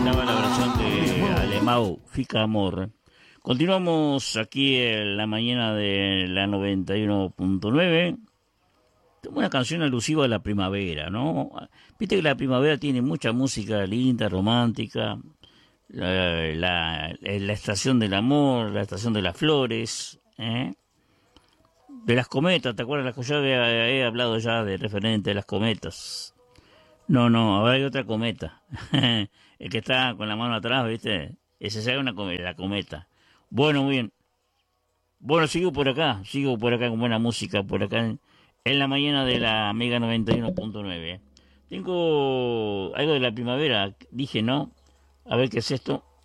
Estaba la versión de Alemão, Fica Amor. Continuamos aquí en la mañana de la 91.9. Tengo una canción alusiva a la primavera, ¿no? Viste que la primavera tiene mucha música linda, romántica. La estación del amor, la estación de las flores, ¿eh? De las cometas, ¿te acuerdas? Yo he hablado ya de referente de las cometas. No, ahora hay otra cometa. El que está con la mano atrás, ¿viste? Ese es una cometa, la cometa. Bueno, muy bien. Bueno, sigo por acá con buena música, por acá en la mañana de la Mega 91.9. Tengo algo de la primavera, dije, ¿no? A ver qué es esto.